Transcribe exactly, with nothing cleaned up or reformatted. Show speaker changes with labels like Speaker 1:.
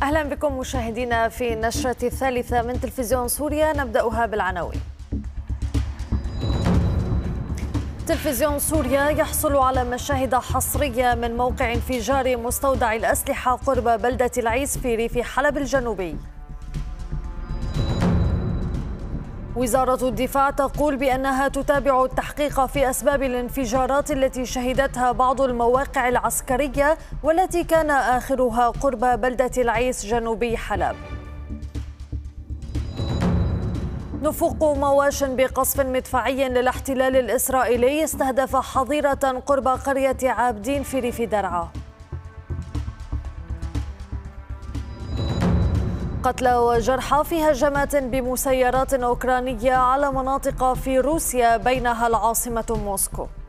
Speaker 1: أهلا بكم مشاهدينا في النشرة الثالثة من تلفزيون سوريا، نبدأها بالعناوين. تلفزيون سوريا يحصل على مشاهد حصرية من موقع انفجار مستودع الأسلحة قرب بلدة العيس في ريف حلب الجنوبي. وزارة الدفاع تقول بأنها تتابع التحقيق في أسباب الانفجارات التي شهدتها بعض المواقع العسكرية والتي كان آخرها قرب بلدة العيس جنوبي حلب. نفوق مواش بقصف مدفعي للاحتلال الإسرائيلي استهدف حظيرة قرب قرية عابدين في ريف درعا. قتلى وجرحى في هجمات بمسيرات أوكرانية على مناطق في روسيا بينها العاصمة موسكو.